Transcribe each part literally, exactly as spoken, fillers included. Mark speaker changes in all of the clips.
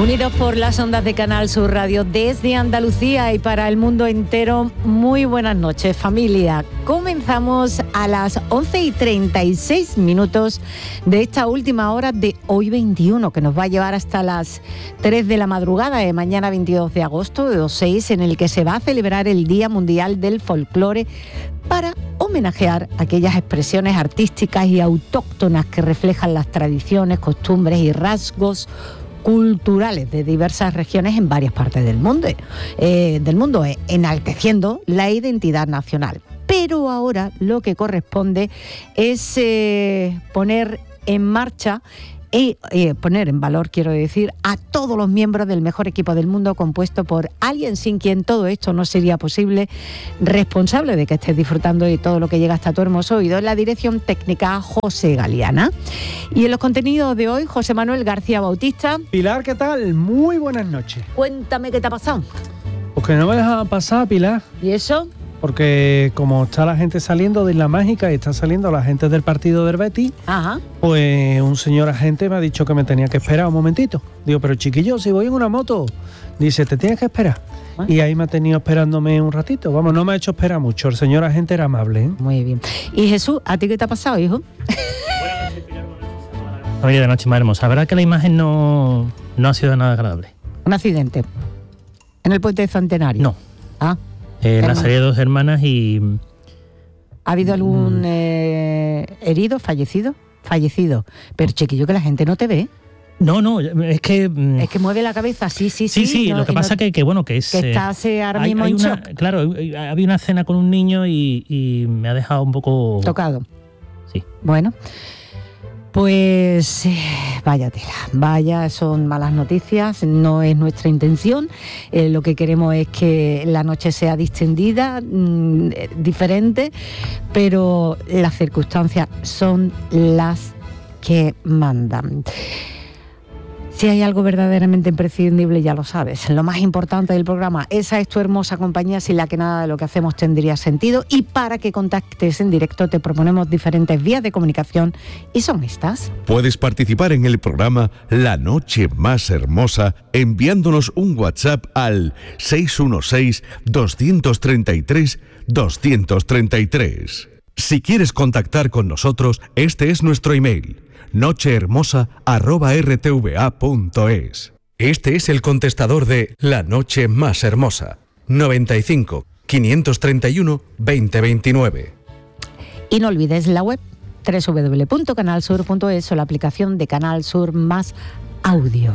Speaker 1: Unidos por las ondas de Canal Sur Radio desde Andalucía y para el mundo entero, muy buenas noches, familia. Comenzamos a las once y treinta y seis minutos de esta última hora de hoy veintiuno, que nos va a llevar hasta las tres de la madrugada de mañana veintidós de agosto de dos mil seis, en el que se va a celebrar el Día Mundial del Folclore para homenajear aquellas expresiones artísticas y autóctonas que reflejan las tradiciones, costumbres y rasgos culturales de diversas regiones en varias partes del mundo, eh, del mundo eh, enalteciendo la identidad nacional. Pero ahora lo que corresponde es eh, poner en marcha y eh, poner en valor, quiero decir, a todos los miembros del mejor equipo del mundo, compuesto por alguien sin quien todo esto no sería posible, responsable de que estés disfrutando de todo lo que llega hasta tu hermoso oído, en la dirección técnica José Galeana. Y en los contenidos de hoy, José Manuel García Bautista.
Speaker 2: Pilar, ¿qué tal? Muy buenas noches.
Speaker 1: Cuéntame qué te ha pasado.
Speaker 2: Pues que no me dejas pasar, Pilar.
Speaker 1: ¿Y eso?
Speaker 2: Porque como está la gente saliendo de Isla Mágica y está saliendo la gente del partido del Betis,
Speaker 1: Ajá.
Speaker 2: pues un señor agente me ha dicho que me tenía que esperar un momentito. Digo, pero chiquillo, si voy en una moto. Dice, te tienes que esperar. ¿Ah? Y ahí me ha tenido esperándome un ratito. Vamos, no me ha hecho esperar mucho. El señor agente era amable, ¿eh?
Speaker 1: Muy bien. ¿Y Jesús, a ti qué te ha pasado, hijo?
Speaker 3: Familia de Noche más hermosa. La verdad que la imagen no, no ha sido nada agradable.
Speaker 1: ¿Un accidente? ¿En el puente Centenario?
Speaker 3: No.
Speaker 1: Ah.
Speaker 3: Eh, en la salida de dos hermanas y...
Speaker 1: ¿Ha habido algún eh, herido, fallecido? Fallecido. Pero chiquillo, que la gente no te ve.
Speaker 3: No, no, es que...
Speaker 1: Es que mueve la cabeza, sí, sí, sí.
Speaker 3: Sí, sí,
Speaker 1: no,
Speaker 3: lo que pasa no, que, que, bueno, que es...
Speaker 1: Que estás eh, ahora
Speaker 3: hay,
Speaker 1: mismo
Speaker 3: hay
Speaker 1: en
Speaker 3: una,
Speaker 1: shock.
Speaker 3: Claro, había una cena con un niño y, y me ha dejado un poco...
Speaker 1: Tocado.
Speaker 3: Sí.
Speaker 1: Bueno, pues eh, vaya tela, vaya, son malas noticias, no es nuestra intención. Eh, lo que queremos es que la noche sea distendida, mmm, diferente, pero las circunstancias son las que mandan. Si hay algo verdaderamente imprescindible, ya lo sabes. Lo más importante del programa, esa es tu hermosa compañía, sin la que nada de lo que hacemos tendría sentido. Y para que contactes en directo te proponemos diferentes vías de comunicación y son estas.
Speaker 4: Puedes participar en el programa La Noche Más Hermosa enviándonos un WhatsApp al seis uno seis, dos tres tres, dos tres tres. Si quieres contactar con nosotros, este es nuestro email: nochehermosa arroba r t v a punto es. Este es el contestador de La Noche Más Hermosa: noventa y cinco, quinientos treinta y uno, veinte veintinueve.
Speaker 1: Y no olvides la web doble u doble u doble u punto canal sur punto es o la aplicación de Canal Sur Más Audio.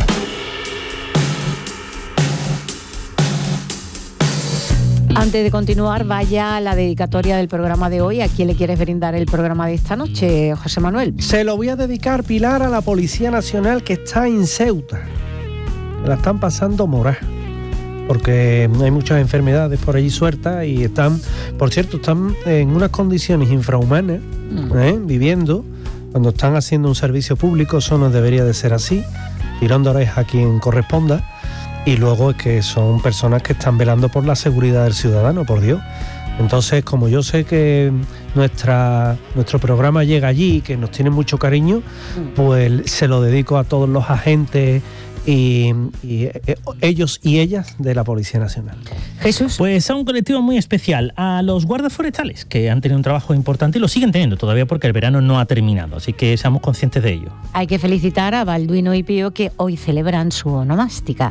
Speaker 1: Antes de continuar, vaya la dedicatoria del programa de hoy. ¿A quién le quieres brindar el programa de esta noche, José Manuel?
Speaker 2: Se lo voy a dedicar, Pilar, a la Policía Nacional que está en Ceuta. La están pasando morá, porque hay muchas enfermedades por allí sueltas y están, por cierto, están en unas condiciones infrahumanas, mm. ¿eh? viviendo. Cuando están haciendo un servicio público, eso no debería de ser así. Tirando orejas a quien corresponda. Y luego es que son personas que están velando por la seguridad del ciudadano, por Dios. Entonces, como yo sé que nuestra, nuestro programa llega allí, que nos tiene mucho cariño, pues se lo dedico a todos los agentes y, y ellos y ellas de la Policía Nacional.
Speaker 1: Jesús.
Speaker 3: Pues a un colectivo muy especial, a los guardas forestales, que han tenido un trabajo importante y lo siguen teniendo todavía porque el verano no ha terminado, así que seamos conscientes de ello.
Speaker 1: Hay que felicitar a Balduino y Pío, que hoy celebran su onomástica.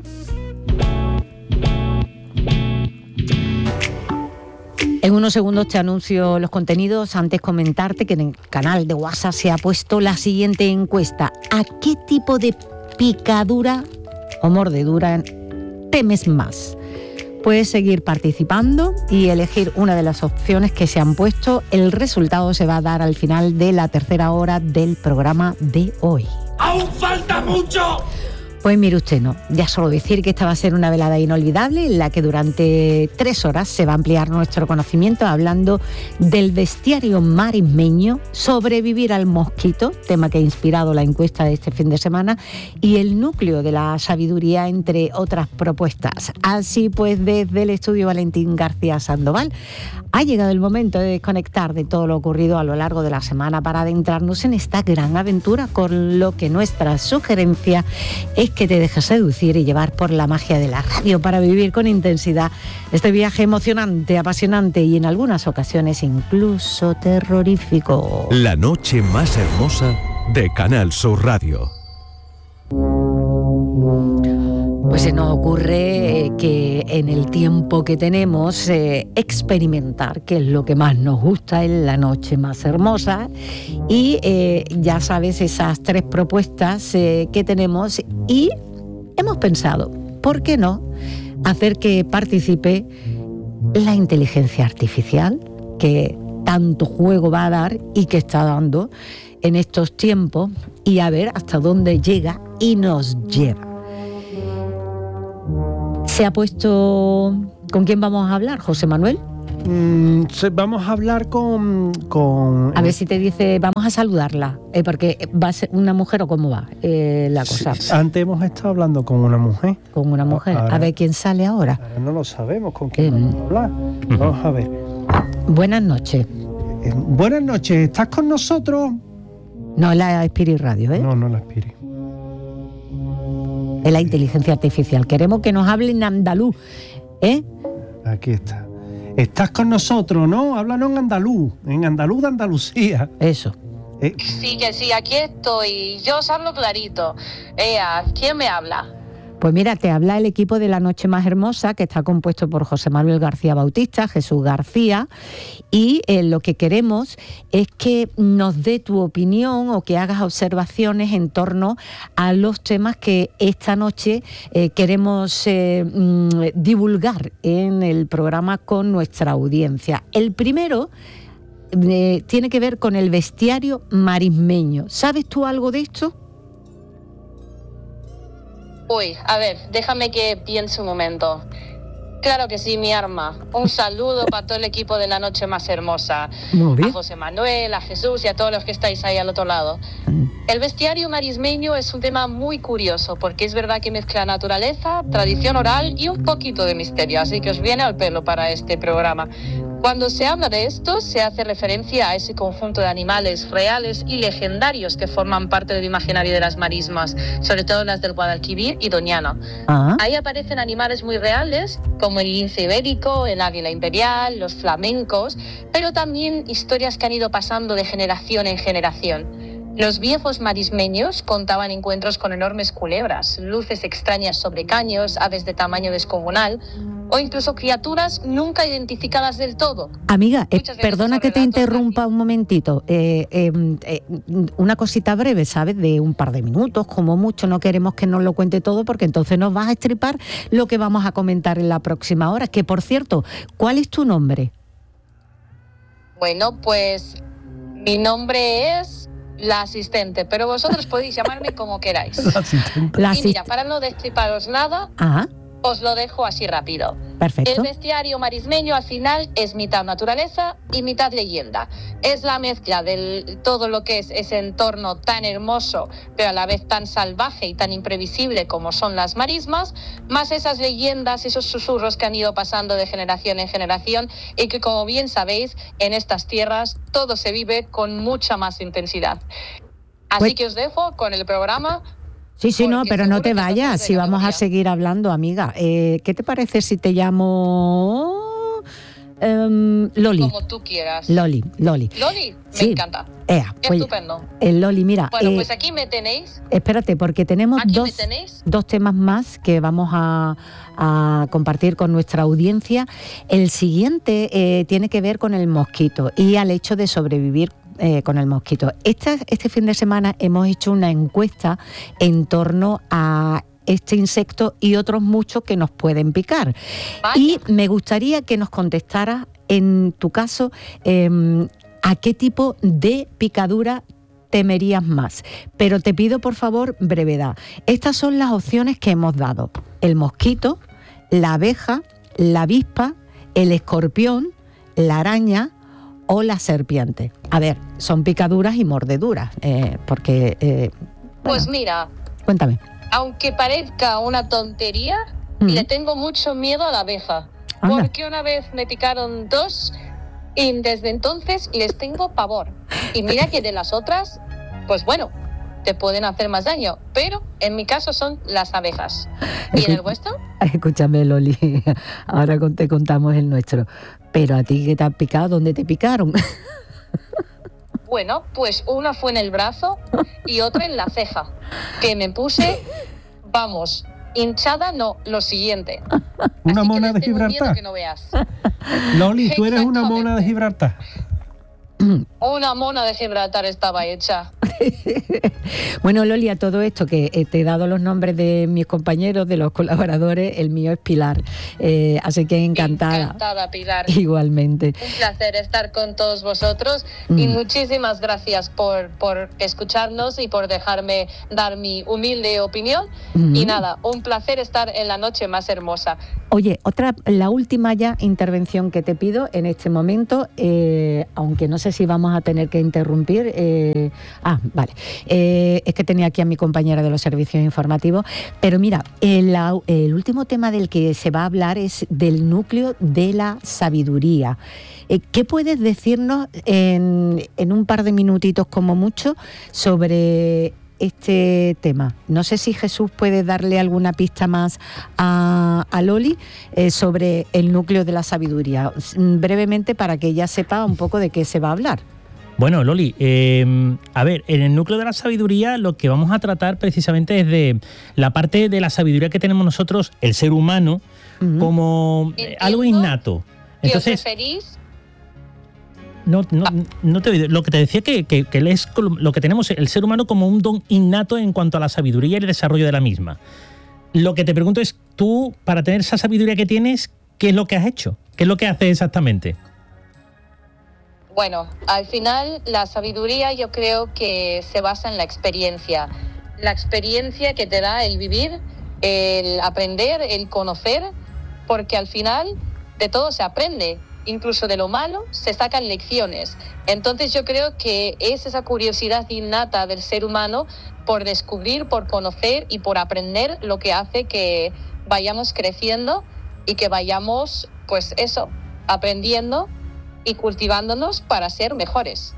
Speaker 1: En unos segundos te anuncio los contenidos. Antes comentarte que en el canal de WhatsApp se ha puesto la siguiente encuesta. ¿A qué tipo de picadura o mordedura temes más? Puedes seguir participando y elegir una de las opciones que se han puesto. El resultado se va a dar al final de la tercera hora del programa de hoy.
Speaker 5: ¡Aún falta mucho!
Speaker 1: Pues mire usted, no, ya solo decir que esta va a ser una velada inolvidable en la que durante tres horas se va a ampliar nuestro conocimiento hablando del bestiario marismeño, sobrevivir al mosquito, tema que ha inspirado la encuesta de este fin de semana, y el núcleo de la sabiduría, entre otras propuestas. Así pues, desde el estudio Valentín García Sandoval, ha llegado el momento de desconectar de todo lo ocurrido a lo largo de la semana para adentrarnos en esta gran aventura, con lo que nuestra sugerencia es que te dejes seducir y llevar por la magia de la radio para vivir con intensidad este viaje emocionante, apasionante y en algunas ocasiones incluso terrorífico.
Speaker 4: La noche más hermosa de Canal Sur Radio.
Speaker 1: Pues se nos ocurre que en el tiempo que tenemos eh, experimentar, que es lo que más nos gusta en la noche más hermosa, y eh, ya sabes esas tres propuestas eh, que tenemos y hemos pensado, ¿por qué no hacer que participe la inteligencia artificial que tanto juego va a dar y que está dando en estos tiempos y a ver hasta dónde llega y nos lleva? ¿Se ha puesto... ¿Con quién vamos a hablar, José Manuel?
Speaker 2: Mm, vamos a hablar con... con
Speaker 1: a ver si te dice, vamos a saludarla, eh, porque va a ser una mujer o cómo va eh, la cosa.
Speaker 2: Sí, antes hemos estado hablando con una mujer.
Speaker 1: Con una mujer.
Speaker 2: Ahora,
Speaker 1: a ver quién sale ahora.
Speaker 2: Ahora no lo sabemos con quién
Speaker 1: Eh,
Speaker 2: vamos a hablar. Vamos a ver.
Speaker 1: Buenas noches.
Speaker 2: Eh, buenas noches, ¿estás con nosotros?
Speaker 1: No es la Spirit Radio, ¿eh?
Speaker 2: No, no la Spirit.
Speaker 1: Es la inteligencia artificial. Queremos que nos hable en andaluz, ¿eh?
Speaker 2: Aquí está. Estás con nosotros, ¿no? Háblanos en andaluz, en andaluz de Andalucía.
Speaker 1: Eso.
Speaker 2: Eh,
Speaker 6: Sí, que sí, aquí estoy. Yo os hablo clarito. Ea, ¿quién me habla?
Speaker 1: Pues mira, te habla el equipo de La Noche Más Hermosa, que está compuesto por José Manuel García Bautista, Jesús García, y eh, lo que queremos es que nos dé tu opinión o que hagas observaciones en torno a los temas que esta noche eh, queremos eh, mm, divulgar en el programa con nuestra audiencia. El primero eh, tiene que ver con el bestiario marismeño. ¿Sabes tú algo de esto?
Speaker 6: Uy, a ver, déjame que piense un momento. Claro que sí, mi arma. Un saludo para todo el equipo de La Noche Más Hermosa.
Speaker 1: Muy bien.
Speaker 6: A José Manuel, a Jesús y a todos los que estáis ahí al otro lado. El bestiario marismeño es un tema muy curioso porque es verdad que mezcla naturaleza, tradición oral y un poquito de misterio, así que os viene al pelo para este programa. Cuando se habla de esto, se hace referencia a ese conjunto de animales reales y legendarios que forman parte del imaginario de las marismas, sobre todo las del Guadalquivir y Doñana.
Speaker 1: Ah.
Speaker 6: Ahí aparecen animales muy reales, como el lince ibérico, el águila imperial, los flamencos, pero también historias que han ido pasando de generación en generación. Los viejos marismeños contaban encuentros con enormes culebras, luces extrañas sobre caños, aves de tamaño descomunal o incluso criaturas nunca identificadas del todo.
Speaker 1: Amiga, eh,
Speaker 6: Muchas veces
Speaker 1: perdona
Speaker 6: son
Speaker 1: que te
Speaker 6: relatos
Speaker 1: interrumpa un momentito. Eh, eh, eh, una cosita breve, ¿sabes? De un par de minutos, como mucho. No queremos que nos lo cuente todo porque entonces nos vas a estripar lo que vamos a comentar en la próxima hora. Que, por cierto, ¿cuál es tu nombre?
Speaker 6: Bueno, pues mi nombre es la asistente, pero vosotros podéis llamarme como queráis.
Speaker 2: la asistente.
Speaker 1: La
Speaker 6: Y mira,
Speaker 1: asist-
Speaker 6: para no destriparos nada,
Speaker 1: Ah,
Speaker 6: os lo dejo así rápido.
Speaker 1: perfecto.
Speaker 6: El bestiario marismeño al final es mitad naturaleza y mitad leyenda. Es la mezcla de todo lo que es ese entorno tan hermoso, pero a la vez tan salvaje y tan imprevisible como son las marismas, más esas leyendas, esos susurros que han ido pasando de generación en generación y que, como bien sabéis, en estas tierras todo se vive con mucha más intensidad. Así
Speaker 1: Pues-
Speaker 6: que os dejo con el programa.
Speaker 1: Sí, sí, no,
Speaker 6: porque
Speaker 1: pero no
Speaker 6: seguro
Speaker 1: te
Speaker 6: que
Speaker 1: vayas,
Speaker 6: entonces
Speaker 1: si
Speaker 6: de
Speaker 1: vamos a
Speaker 6: categoría.
Speaker 1: seguir hablando, amiga. Eh, ¿Qué te parece si te llamo em, Loli?
Speaker 6: Como tú quieras.
Speaker 1: Loli, Loli.
Speaker 6: Loli, me
Speaker 1: Sí.
Speaker 6: encanta.
Speaker 1: Ea, pues,
Speaker 6: Estupendo.
Speaker 1: el Loli, mira,
Speaker 6: Bueno,
Speaker 1: eh,
Speaker 6: pues aquí me tenéis.
Speaker 1: espérate, porque tenemos
Speaker 6: Aquí
Speaker 1: dos,
Speaker 6: me tenéis.
Speaker 1: dos temas más que vamos a, a compartir con nuestra audiencia. El siguiente eh, tiene que ver con el mosquito y al hecho de sobrevivir eh, con el mosquito. Este, este fin de semana hemos hecho una encuesta en torno a este insecto y otros muchos que nos pueden picar.
Speaker 6: Vaya.
Speaker 1: Y me gustaría que nos contestaras, en tu caso, eh, a qué tipo de picadura temerías más. Pero te pido, por favor, brevedad. Estas son las opciones que hemos dado. El mosquito, la abeja, la avispa, el escorpión, la araña o la serpiente. A ver, son picaduras y mordeduras, eh, porque... eh,
Speaker 6: Pues
Speaker 1: bueno,
Speaker 6: mira,
Speaker 1: cuéntame.
Speaker 6: aunque parezca una tontería,
Speaker 1: Mm.
Speaker 6: le tengo mucho miedo a la abeja.
Speaker 1: Anda.
Speaker 6: Porque una vez me picaron dos y desde entonces les tengo pavor. Y mira que de las otras, pues bueno, te pueden hacer más daño, pero en mi caso son las abejas. ¿Y en el vuestro?
Speaker 1: Escúchame, Loli, ahora te contamos el nuestro. Pero a ti, ¿qué te han picado? ¿Dónde te picaron?
Speaker 6: Bueno, pues una fue en el brazo y otra en la ceja, que me puse, vamos, hinchada, no, lo siguiente.
Speaker 2: Una
Speaker 6: Así
Speaker 2: mona
Speaker 6: que
Speaker 2: de
Speaker 6: les tengo miedo
Speaker 2: Gibraltar.
Speaker 6: que no veas.
Speaker 2: Loli, tú eres una mona de Gibraltar.
Speaker 6: Una mona de Gibraltar estaba hecha.
Speaker 1: Bueno, Loli, a todo esto que eh, te he dado los nombres de mis compañeros, de los colaboradores, el mío es Pilar, eh, así que encantada.
Speaker 6: Encantada, Pilar.
Speaker 1: Igualmente.
Speaker 6: Un placer estar con todos vosotros
Speaker 1: Mm.
Speaker 6: y muchísimas gracias por, por escucharnos y por dejarme dar mi humilde opinión.
Speaker 1: Mm.
Speaker 6: Y nada, un placer estar en la noche más hermosa.
Speaker 1: Oye, otra, la última ya intervención que te pido en este momento, eh, aunque no sé si vamos a tener que interrumpir. Eh, ah, vale. Eh, es que tenía aquí a mi compañera de los servicios informativos. Pero mira, el, el último tema del que se va a hablar es del núcleo de la sabiduría. Eh, ¿Qué puedes decirnos en, en un par de minutitos como mucho sobre este tema? No sé si Jesús puede darle alguna pista más a, a Loli eh, sobre el núcleo de la sabiduría, brevemente, para que ella sepa un poco de qué se va a hablar.
Speaker 3: Bueno, Loli, eh, a ver, en el núcleo de la sabiduría lo que vamos a tratar precisamente es de la parte de la sabiduría que tenemos nosotros, el ser humano, uh-huh. como eh, algo innato. Entonces,
Speaker 6: ¿qué os referís?
Speaker 3: No, no, no te oí. Lo que te decía que, que, que es lo que tenemos el ser humano como un don innato en cuanto a la sabiduría y el desarrollo de la misma. Lo que te pregunto es, tú, para tener esa sabiduría que tienes, ¿qué es lo que has hecho? ¿Qué es lo que haces exactamente?
Speaker 6: Bueno, al final la sabiduría yo creo que se basa en la experiencia. La experiencia que te da el vivir, el aprender, el conocer, porque al final de todo se aprende. Incluso de lo malo se sacan lecciones. Entonces yo creo que es esa curiosidad innata del ser humano por descubrir, por conocer y por aprender lo que hace que vayamos creciendo y que vayamos, pues eso, aprendiendo y cultivándonos para ser mejores.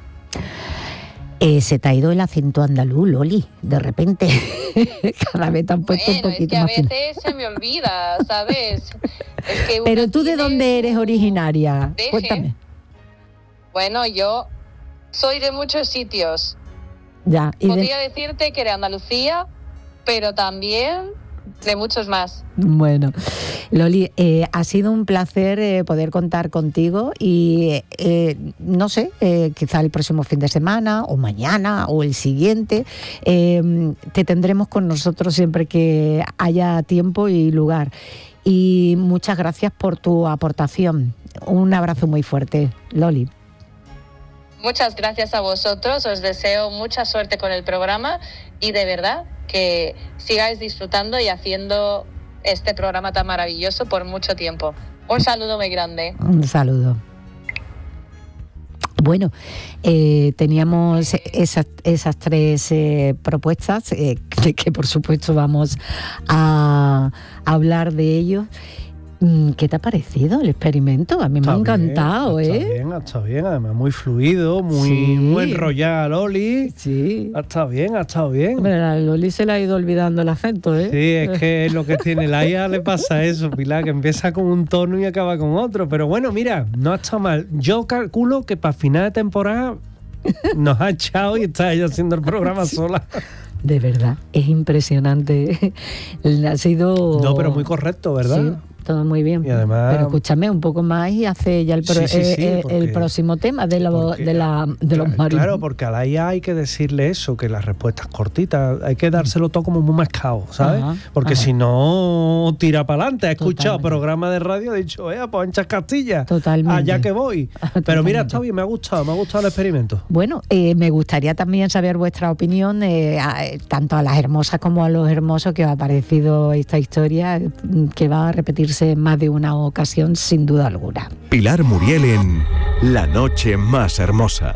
Speaker 1: Eh, se te ha ido el acento andaluz, Loli, de repente. Cada vez te han puesto
Speaker 6: bueno,
Speaker 1: un poquito
Speaker 6: es que a
Speaker 1: más fino.
Speaker 6: veces se me olvida, ¿sabes? Es que
Speaker 1: Pero tú, ¿de
Speaker 6: tiene
Speaker 1: dónde eres
Speaker 6: su
Speaker 1: originaria?
Speaker 6: deje.
Speaker 1: Cuéntame.
Speaker 6: Bueno, yo soy de muchos sitios.
Speaker 1: Ya, y
Speaker 6: Podría
Speaker 1: de...
Speaker 6: decirte que de Andalucía, pero también de muchos más.
Speaker 1: Bueno, Loli, eh, ha sido un placer eh, poder contar contigo y eh, no sé, eh, quizá el próximo fin de semana o mañana o el siguiente eh, te tendremos con nosotros siempre que haya tiempo y lugar. Y muchas gracias por tu aportación. Un abrazo muy fuerte, Loli.
Speaker 6: Muchas gracias a vosotros, os deseo mucha suerte con el programa y de verdad que sigáis disfrutando y haciendo este programa tan maravilloso por mucho tiempo. Un saludo muy grande.
Speaker 1: Un saludo. Bueno, eh, teníamos esas, esas tres eh, propuestas, eh, que, que por supuesto vamos a, a hablar de ellos. ¿Qué te ha parecido el experimento? A mí me ha encantado,
Speaker 2: bien,
Speaker 1: ¿eh?
Speaker 2: Está bien, está bien, además muy fluido, muy,
Speaker 1: Sí.
Speaker 2: muy enrollada Loli.
Speaker 1: Sí.
Speaker 2: Ha estado bien, ha estado bien.
Speaker 1: Hombre, a Loli se le ha ido olvidando el acento, ¿eh?
Speaker 2: Sí, es que es lo que tiene la I A, le pasa eso, Pilar, que empieza con un tono y acaba con otro. Pero bueno, mira, no ha estado mal. Yo calculo que para final de temporada nos ha echado y está ella haciendo el programa sola.
Speaker 1: De verdad, es impresionante. Ha sido...
Speaker 2: No, pero muy correcto, ¿verdad?
Speaker 1: Sí, todo muy bien.
Speaker 2: Y además-
Speaker 1: Pero escúchame un poco más y hace ya el, pro-
Speaker 2: Sí, sí, sí,
Speaker 1: eh, eh,
Speaker 2: porque-
Speaker 1: el próximo tema de, lo-
Speaker 2: Porque-
Speaker 1: de, la, de los
Speaker 2: Claro,
Speaker 1: marinos.
Speaker 2: Claro, porque a la I A hay que decirle eso, que las respuestas cortitas, hay que dárselo todo como muy mascado, ¿sabes?
Speaker 1: Ajá,
Speaker 2: porque
Speaker 1: ajá.
Speaker 2: si no, tira para adelante. Ha escuchado
Speaker 1: Totalmente.
Speaker 2: programa de radio, ha dicho, eh, pues anchas Castilla,
Speaker 1: Totalmente.
Speaker 2: allá que voy. Pero
Speaker 1: Totalmente.
Speaker 2: mira, está bien, me ha gustado, me ha gustado el experimento.
Speaker 1: Bueno, eh, me gustaría también saber vuestra opinión, eh, a- tanto a las hermosas como a los hermosos, que os ha parecido esta historia, eh, que va a repetirse en más de una ocasión, sin duda alguna.
Speaker 4: Pilar Muriel en La Noche Más Hermosa.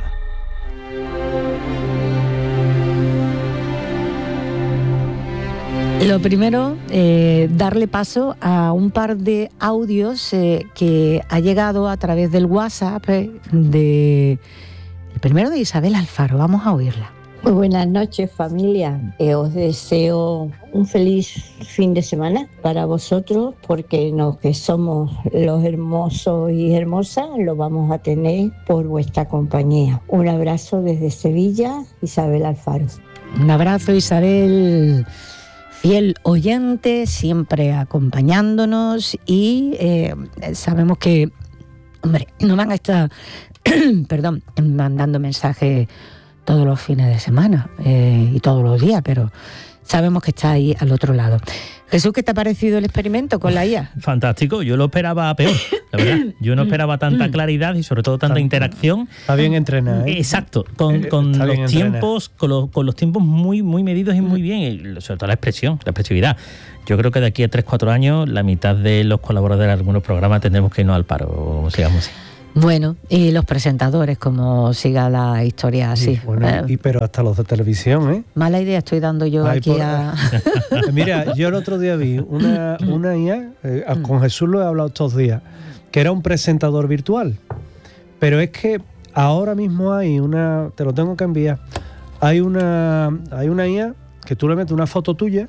Speaker 1: Lo primero, eh, darle paso a un par de audios eh, que ha llegado a través del WhatsApp eh, de... El primero de Isabel Alfaro, vamos a oírla.
Speaker 7: Muy buenas noches, familia. Eh, os deseo un feliz fin de semana para vosotros, porque los que somos los hermosos y hermosas lo vamos a tener por vuestra compañía. Un abrazo desde Sevilla, Isabel Alfaro.
Speaker 1: Un abrazo, Isabel, fiel oyente, siempre acompañándonos, y eh, sabemos que, hombre, no van a estar, perdón, mandando mensajes todos los fines de semana eh, y todos los días, pero sabemos que está ahí al otro lado. Jesús, ¿qué te ha parecido el experimento con la I A?
Speaker 3: Fantástico, yo lo esperaba peor, la verdad. Yo no esperaba tanta claridad y sobre todo tanta interacción.
Speaker 2: Está bien entrenada, ¿eh?
Speaker 3: Exacto, con, con
Speaker 2: Está
Speaker 3: los
Speaker 2: bien
Speaker 3: tiempos, con los, con los tiempos muy, muy medidos y muy bien, y sobre todo la expresión, la expresividad. Yo creo que de aquí a tres cuatro años la mitad de los colaboradores de algunos programas tendremos que irnos al paro, o sigamos así.
Speaker 1: Bueno, y los presentadores, como siga la historia así.
Speaker 2: Sí, bueno,
Speaker 1: eh,
Speaker 2: y pero hasta los de televisión, ¿eh?
Speaker 1: Mala idea estoy dando yo
Speaker 2: Ay,
Speaker 1: aquí
Speaker 2: por-
Speaker 1: a...
Speaker 2: Mira, yo el otro día vi una, una I A, eh, con Jesús lo he hablado estos días, que era un presentador virtual. Pero es que ahora mismo hay una, te lo tengo que enviar, hay una, hay una I A que tú le metes una foto tuya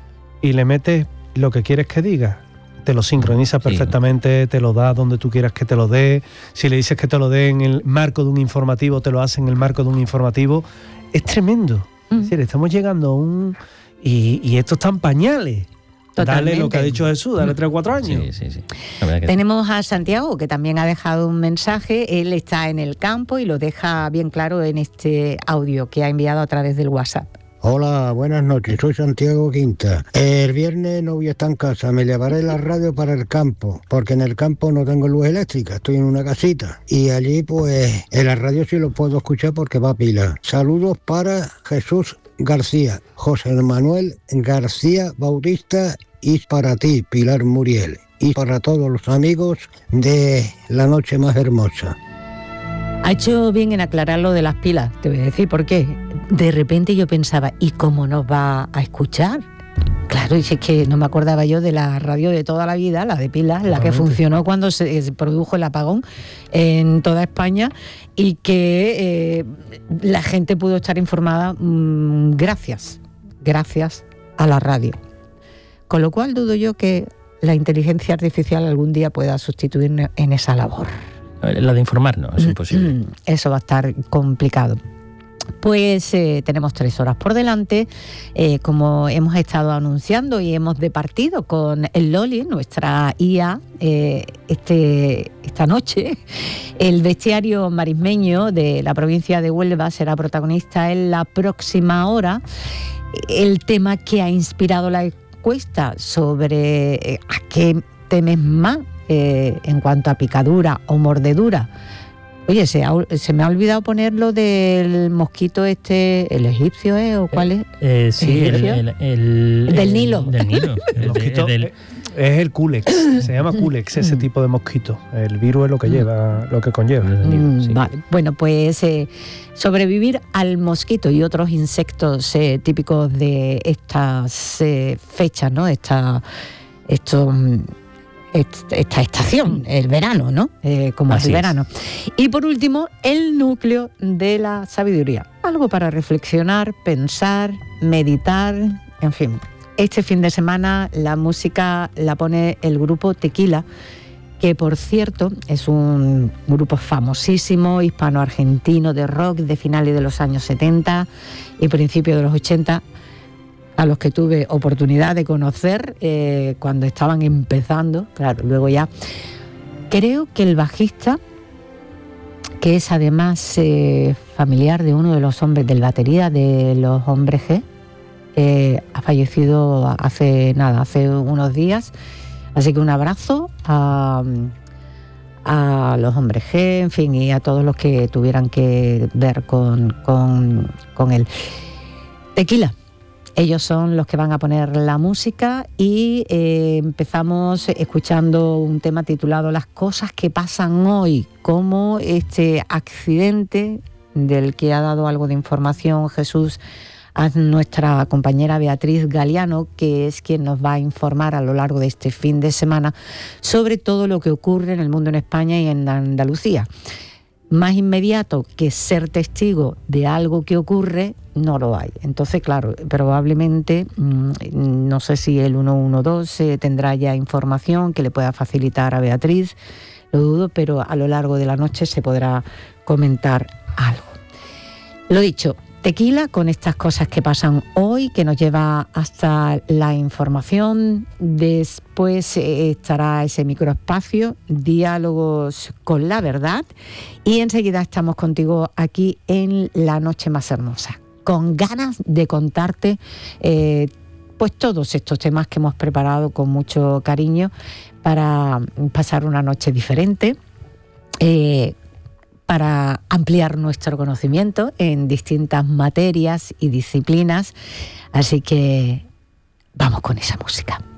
Speaker 2: y le metes lo que quieres que diga. Te lo sincroniza perfectamente, te lo da donde tú quieras que te lo dé. Si le dices que te lo dé en el marco de un informativo, te lo hace en el marco de un informativo. Es tremendo.
Speaker 1: Mm.
Speaker 2: Es decir, estamos llegando a un... Y, y esto está en pañales.
Speaker 1: Totalmente.
Speaker 2: Dale lo que ha dicho Jesús, dale tres o cuatro años.
Speaker 3: Sí, sí, sí. La verdad que
Speaker 1: Tenemos a Santiago, que también ha dejado un mensaje. Él está en el campo y lo deja bien claro en este audio que ha enviado a través del WhatsApp.
Speaker 8: Hola, buenas noches, soy Santiago Quinta. El viernes no voy a estar en casa, me llevaré la radio para el campo, porque en el campo no tengo luz eléctrica, estoy en una casita. Y allí pues en la radio sí lo puedo escuchar porque va a pila. Saludos para Jesús García, José Manuel García Bautista, y para ti, Pilar Muriel, y para todos los amigos de La Noche Más Hermosa.
Speaker 1: Ha hecho bien en aclarar lo de las pilas, te voy a decir por qué. De repente yo pensaba, ¿y cómo nos va a escuchar? Claro, y si es que no me acordaba yo de la radio de toda la vida, la de pilas, la que funcionó cuando se, se produjo el apagón en toda España, y que eh, la gente pudo estar informada mmm, gracias, gracias a la radio. Con lo cual dudo yo que la inteligencia artificial algún día pueda sustituirnos en esa labor.
Speaker 3: La de informar no, es imposible.
Speaker 1: Eso va a estar complicado. Pues eh, tenemos tres horas por delante, eh, como hemos estado anunciando, y hemos departido con el Loli, nuestra I A, eh, este, esta noche. El bestiario marismeño de la provincia de Huelva será protagonista en la próxima hora. El tema que ha inspirado la encuesta sobre eh, a qué temes más eh, en cuanto a picadura o mordedura. Oye, se, ha, se me ha olvidado poner lo del mosquito este, el egipcio, ¿eh? ¿O cuál es?
Speaker 3: Eh, sí, el, el, el, el,
Speaker 1: el del Nilo.
Speaker 3: El del Nilo.
Speaker 2: El
Speaker 3: el
Speaker 2: mosquito
Speaker 3: de, el del...
Speaker 2: es el Culex, se llama Culex, ese tipo de mosquito. El virus es lo que lleva, lo que conlleva.
Speaker 1: Mm, sí. Vale. Bueno, pues eh, sobrevivir al mosquito y otros insectos eh, típicos de estas eh, fechas, ¿no? Esta, esto, esta estación, el verano, ¿no? Eh, como es el verano. Y por último, el núcleo de la sabiduría. Algo para reflexionar, pensar, meditar, en fin. Este fin de semana la música la pone el grupo Tequila, que por cierto es un grupo famosísimo hispano-argentino de rock de finales de los años setenta y principios de los ochenta, a los que tuve oportunidad de conocer eh, cuando estaban empezando, claro, luego ya. Creo que el bajista, que es además eh, familiar de uno de los hombres, del batería de los Hombres G, eh, ha fallecido hace nada, hace unos días. Así que un abrazo a, a los Hombres G, en fin, y a todos los que tuvieran que ver con, con, con él. Tequila. Ellos son los que van a poner la música y eh, empezamos escuchando un tema titulado Las cosas que pasan hoy, como este accidente del que ha dado algo de información Jesús a nuestra compañera Beatriz Galeano, que es quien nos va a informar a lo largo de este fin de semana sobre todo lo que ocurre en el mundo en España y en Andalucía. más inmediato que ser testigo de algo que ocurre, no lo hay. Entonces, claro, probablemente, no sé si el ciento doce tendrá ya información que le pueda facilitar a Beatriz, lo dudo, pero a lo largo de la noche se podrá comentar algo. Lo dicho, tequila con estas cosas que pasan hoy, que nos lleva hasta la información. Después estará ese microespacio, diálogos con la verdad, y enseguida estamos contigo aquí en La Noche Más Hermosa, con ganas de contarte eh, pues todos estos temas que hemos preparado con mucho cariño para pasar una noche diferente, eh, para ampliar nuestro conocimiento en distintas materias y disciplinas. Así que vamos con esa música.